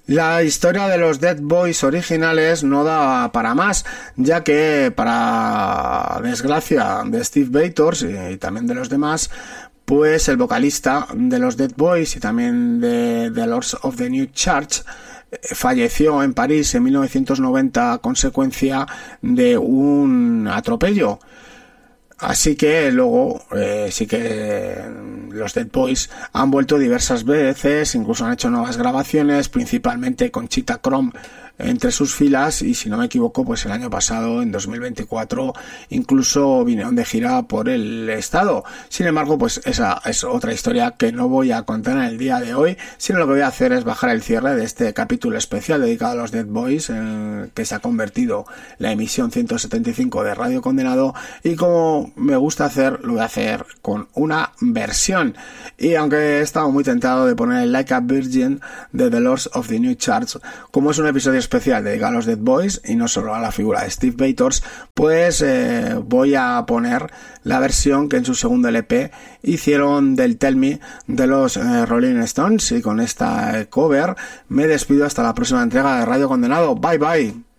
La historia de los Dead Boys originales no da para más, ya que, para desgracia de Steve Bators y también de los demás, pues el vocalista de los Dead Boys y también de The Lords of the New Church falleció en París en 1990 a consecuencia de un atropello. Así que luego sí que los Dead Boys han vuelto diversas veces, incluso han hecho nuevas grabaciones, principalmente con Cheetah Chrome entre sus filas, y si no me equivoco, pues el año pasado, en 2024, incluso vinieron de gira por el estado. Sin embargo, pues esa es otra historia que no voy a contar en el día de hoy, sino lo que voy a hacer es bajar el cierre de este capítulo especial dedicado a los Dead Boys, que se ha convertido la emisión 175 de Radio Condenado, y como me gusta hacer, lo voy a hacer con una versión. Y aunque he estado muy tentado de poner el Like a Virgin de The Lords of the New Church, como es un episodio especial dedicado a los Dead Boys y no solo a la figura de Steve Bators, pues voy a poner la versión que en su segundo LP hicieron del Tell Me de los Rolling Stones, y con esta cover me despido hasta la próxima entrega de Radio Condenado. Bye bye.